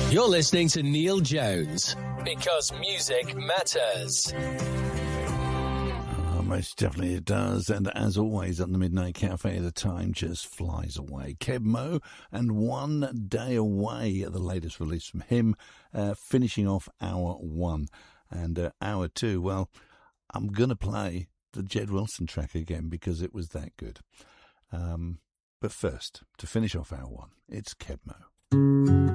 You're listening to Neil Jones, because music matters. Most definitely it does. And as always at the Midnight Cafe, the time just flies away. Keb Mo and One Day Away, the latest release from him, finishing off hour one. And hour two, well, I'm going to play the Jed Wilson track again because it was that good. But first, to finish off hour one, it's Keb Mo.